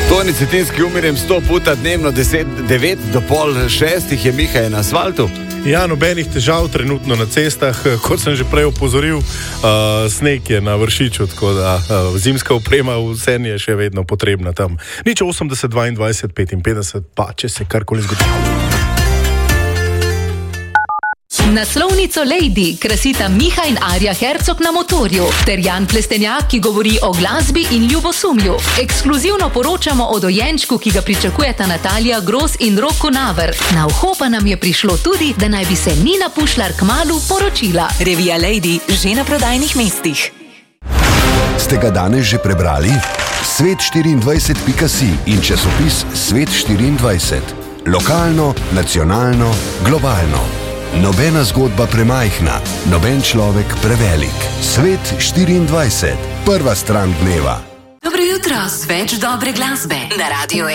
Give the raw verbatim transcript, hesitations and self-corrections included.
Toni Cetinski, umirjem sto puta dnevno, deset, devet do pol šestih je Mihaj na asfaltu. Ja, nobenih težav trenutno na cestah, kot sem že prej opozoril, uh, sneg je na Vršiču, tako da uh, zimska oprema vse je še vedno potrebna tam. Nič osemdeset, dvaindvajset, petinpetdeset, pa če se karkoli zgodi. Naslovnico Lady krasita Miha in Arja Hercog na motorju ter Jan Plestenjak, ki govori o glasbi in ljubosumju. Ekskluzivno poročamo o dojenčku, ki ga pričakujeta Natalija Gros in Rok Konaver. Na uho pa nam je prišlo tudi, da naj bi se Nina Pušlar kmalu poročila. Revija Lady že na prodajnih mestih. Ste ga danes že prebrali? svet štiriindvajset pika si in časopis Svet štiriindvajset. Lokalno, nacionalno, globalno. Nobena zgodba premajhna, noben človek prevelik. Svet štiriindvajset. Prva stran dneva. Dobro jutro z več dobre glasbe na Radio